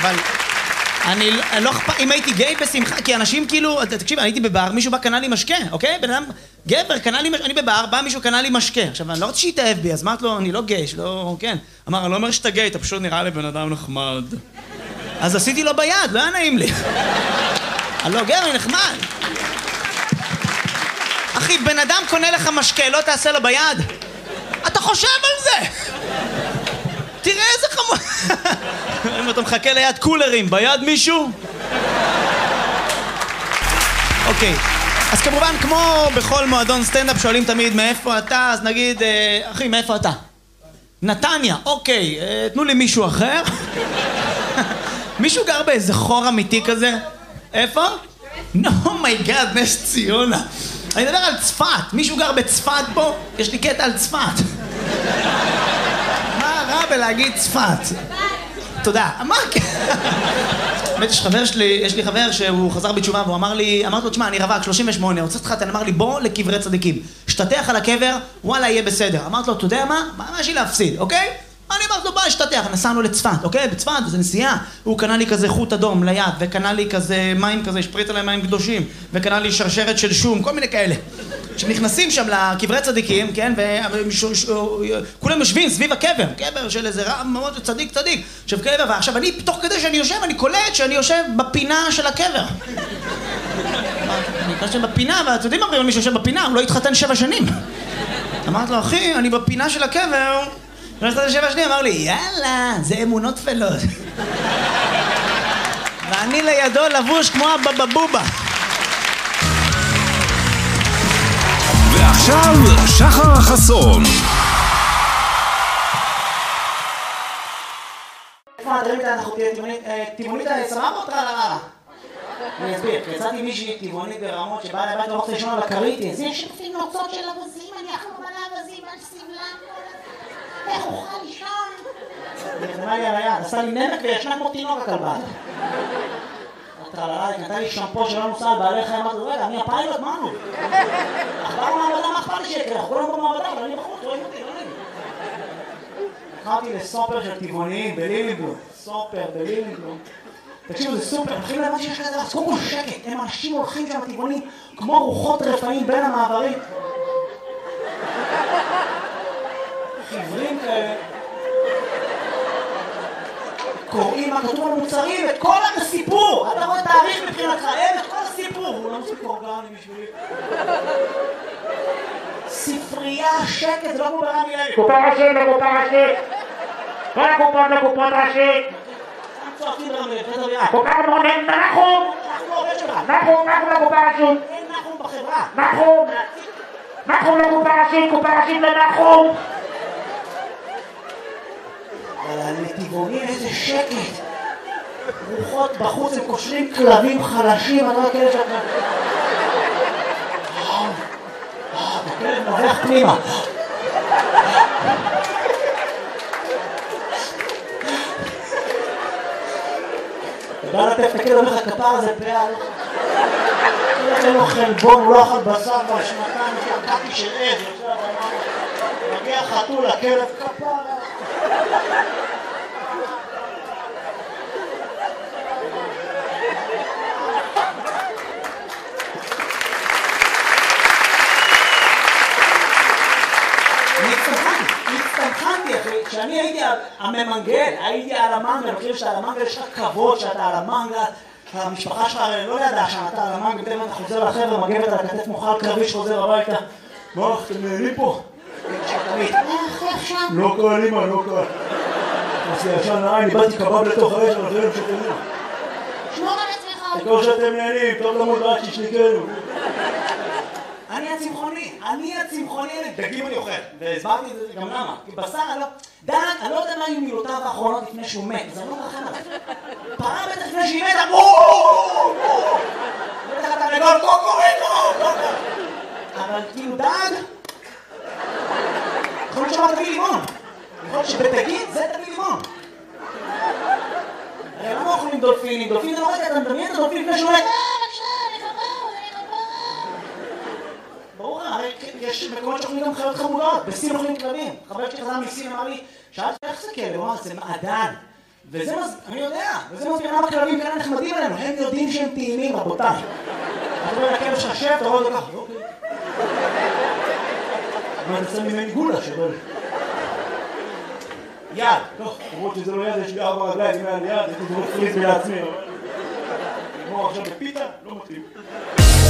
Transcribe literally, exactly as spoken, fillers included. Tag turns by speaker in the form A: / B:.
A: אבל... אני לא אכפת, אם הייתי גיי בשמחה, כי אנשים כאילו, תקשיב, אני הייתי בבר, מישהו בא קנה לי משקה, אוקיי? בן אדם, גבר, קנה לי משקה, אני בבר, בא מישהו קנה לי משקה. עכשיו, אני לא רוצה שיתאהב בי, אז אמרת לו, אני לא גיי, שלא, כן. אמר, אני לא אומר שאתה גיי, אתה פשוט נראה לי בן אדם נחמד. אז עשיתי לו ביד, לא היה נעים לי. אני לא גבר, אני נחמד. אחי, בן אדם קונה לך משקה, לא תעשה לו ביד? אתה חושב על זה! תראה איזה חמור... אם אתה מחכה ליד קולרים, ביד מישהו? אוקיי, אז כמובן, כמו בכל מועדון סטנדאפ שואלים תמיד מאיפה אתה, אז נגיד, אחי, מאיפה אתה? נתניה, אוקיי, תנו לי מישהו אחר. מישהו גר באיזה חור אמיתי כזה? איפה? אומייגאד, נס ציונה. אני מדבר על צפת, מישהו גר בצפת פה? יש לי קטע על צפת. מה רע בלהגיד צפת? תודה. מה? באמת, יש חבר שלי, יש לי חבר שהוא חזר בתשובה והוא אמר לי, אמרתי לו, תשמע, אני רווק, שלושים ושמונה, רוצה להתחתן, אמר לי, בוא לקברי צדיקים. שתתח על הקבר, וואלה, יהיה בסדר. אמרתי לו, אתה יודע מה? מה יש לי להפסיד, אוקיי? אני אמרתי לו, בוא, שתתח, נסענו לצפת, אוקיי? בצפת, זה נסיעה. הוא קנה לי כזה חוט אדום ליד, וקנה לי כזה מים כזה, שפריץ עליהם מים קדושים, וקנה לי שרשרת של שום, כל מיני כאלה. כשנכנסים שם לקברי צדיקים, כן, וכולם יושבים סביב הקבר, קבר של איזה רב מאוד צדיק צדיק, עכשיו קבר, ועכשיו אני, תוך כדי שאני יושב, אני קולט שאני יושב בפינה של הקבר. אני יושב בפינה, ואתם יודעים מה, מי שיושב בפינה, הוא לא התחתן שבע שנים. אמרתי לו, אחי, אני בפינה של הקבר, הוא התחתן שבע שנים, אמר לי, יאללה, זה אמונות תפלות. ואני לידו לבוש כמו הבבבובה.
B: ועכשיו, שחר חסון.
A: איפה הדברים האלה אנחנו טבעונית סבבה או טרללה? אני אסביר, יצאתי מישהי טבעונית ברמות שבאה לבית לא רוצה לישון על הכרית, אז יש לפי נוצות של אבזים, אני אחלום על האבזים, על סמלם, איך אוכל לישון? היא נחמה לי על היד, עשה לי נמק וישנה כמו תינוק הכלבה. הטרללה, היא נתנה לי שמפו שלא נוסע על בעלי חיים, אמרתי, רגע, אני הפיילוט, מה נו? אכבר במעבדה, מה אכפת לי שיקרה? כולם במעבדה, אבל אני בחוץ, רואים אותי, לא נעים. הלכתי לסופר של טבעוניים בלילינגלום, סופר בלילינגלום. תקשיבו, זה סופר, מתחילים להבן שיש כזה, אז קודם כל שקט, הם אנשים הולכים שם טבעונים כמו רוחות רפאים בין המעברים. חברים כאלה. קוראים מה כתוב על מוצרים, את כל הסיפור! אתה רואה תאריך מבחינתך, אין את כל הסיפור! הוא לא מוסיף אורגני בשבילי. ספרייה, שקט, זה לא כמו ברמי אלי.
C: קופה ראשית לקופה ראשית. כל הקופות לקופות ראשית.
A: שם צועקים ברמי אלי, חדר ביד.
C: קופה מונן, נחום!
A: אנחנו עובד שלך.
C: נחום, נחום לקופה ראשית.
A: אין נחום בחברה.
C: נחום! נחום לקופה ראשית, קופה ראשית לנחום!
A: אבל הנתיבונים איזה שקט. רוחות בחוץ, הם קושרים כלבים חלשים, אני לא יודע כאלה שאתה... הכלב נובח פנימה. אתה בא לטף את הכלב, אומר לך כפר הזה פאה. אין לו חלבון, הוא לא אכל בשר כבר שנתיים, שקעתי של עד. מגיע חתול, הכלב כפר. כשאני הייתי הממנגל, הייתי על המנגל, אני חושב שאתה על המנגל יש לך כבוד שאתה על המנגל, המשפחה שלך לא ידעה שאתה על המנגל, פתאום אתה חוזר לחבר'ה, מגבת על הכתף מוכל קרבי שחוזר הביתה. מה, אתם נהנים פה? לא קל, אמא, לא קל. עושה ישן לעין, איבדתי קבב לתוך האש, אבל זה לא שתהנים.
D: שמור על עצמך.
A: תקור שאתם נהנים, טוב למוד רק שישליקנו. אני הצמחוני, אני הצמחוני, דגים אני אוכל, והסברתי את זה גם למה, כי בשר אני לא... דן, אני לא יודע מה היו מילותיו האחרונות לפני שהוא מת, אז אני לא מרחם עליו. פרה בטח לפני שהיא מתה, בואו! בטח אתה נגול, קוקוריקו! אבל כאילו דג... יכול להיות שאמר תביא לימון. יכול להיות שבדגים זה תביא לימון. הרי למה אוכלים דולפינים? דולפינים זה לא רגע, אתה מדמיין את הדולפין לפני שהוא מת. ברור, הרי יש מקומות שאוכלים גם חיות חמודות, בסין אוכלים כלבים. חבר שלי חזר מסין אמר לי, שאלתי איך זה כלב? הוא אמר, זה מעדן. וזה מס... אני יודע, וזה מסביר למה כלבים כאלה נחמדים עלינו, הם יודעים שהם טעימים, רבותיי. אתה אומר לכלב שחשב, אתה רואה אותו ככה, אוקיי. אבל אתה שם ממני גולה שבל. יד, טוב, למרות שזה לא יד, יש לי ארבע רגליים, אם היה לי יד, הייתי דובר פריז ביד עצמי. נגמור עכשיו בפיתה, לא מתאים.